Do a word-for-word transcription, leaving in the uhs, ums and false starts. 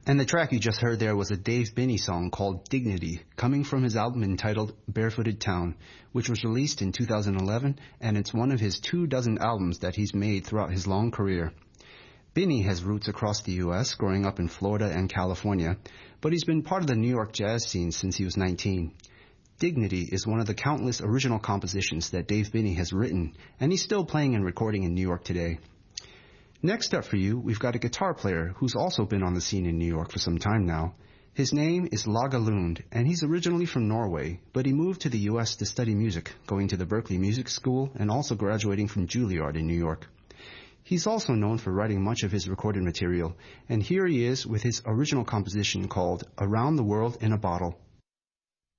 And the track you just heard there was a Dave Binney song called Dignity, coming from his album entitled Barefooted Town, which was released in two thousand eleven, and it's one of his two dozen albums that he's made throughout his long career. Binney has roots across the U S, growing up in Florida and California, but he's been part of the New York jazz scene since he was nineteen. Dignity is one of the countless original compositions that Dave Binney has written, and he's still playing and recording in New York today. Next up for you, we've got a guitar player who's also been on the scene in New York for some time now. His name is Lage Lund, and he's originally from Norway, but he moved to the U S to study music, going to the Berklee Music School and also graduating from Juilliard in New York. He's also known for writing much of his recorded material, and here he is with his original composition called Around the World in a Bottle.